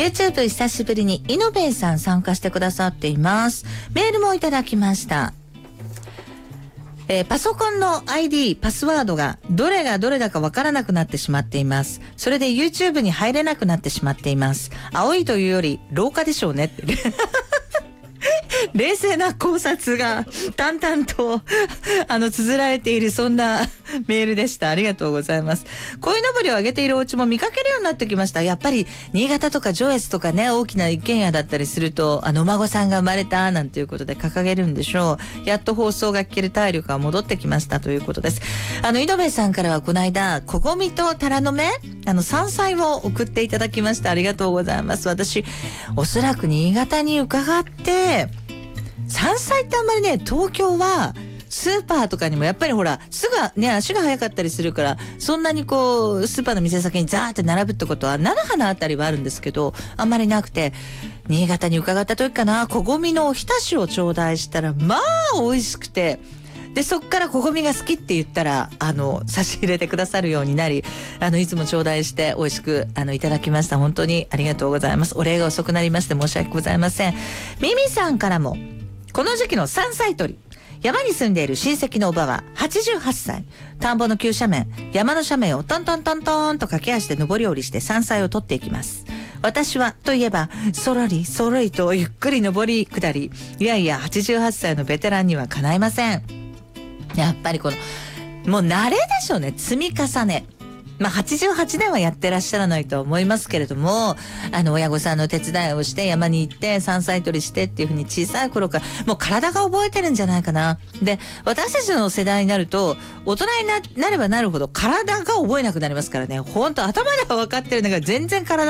YouTube 久しぶりにイノベイさん参加してくださっています。メールもいただきました。パソコンの ID、パスワードがどれがどれだかわからなくなってしまっています。それで YouTube に入れなくなってしまっています。青いというより廊下でしょうねって冷静な考察が淡々と綴られている、そんなメールでした。ありがとうございます。鯉のぼりを上げているお家も見かけるようになってきました。やっぱり新潟とか上越とかね、大きな一軒家だったりするとお孫さんが生まれたなんていうことで掲げるんでしょう。やっと放送が聞ける体力が戻ってきましたということです。井戸部さんからはこの間こごみとタラの芽山菜を送っていただきました。ありがとうございます。私おそらく新潟に伺って山菜ってあんまりね、東京はスーパーとかにもやっぱりほらすぐね足が早かったりするから、そんなにこうスーパーの店先にザーって並ぶってことは菜の花あたりはあるんですけど、あんまりなくて、新潟に伺った時かな、こごみのおひたしを頂戴したらまあ美味しくて、でそっからこごみが好きって言ったら差し入れてくださるようになり、いつも頂戴して美味しくいただきました。本当にありがとうございます。お礼が遅くなりまして申し訳ございません。ミミさんからも、この時期の山菜採り、山に住んでいる親戚のおばは88歳、田んぼの急斜面、山の斜面をトントントントンと駆け足で上り下りして山菜を取っていきます。私はといえばそろりそろりとゆっくり上り下り、いやいや88歳のベテランにはかないません。やっぱりもう慣れでしょうね。積み重ね。88年はやってらっしゃらないと思いますけれども、親御さんの手伝いをして山に行って山菜採りしてっていうふうに小さい頃からもう体が覚えてるんじゃないかな。で、私たちの世代になると大人になればなるほど体が覚えなくなりますからね。本当頭では分かってるんだから全然体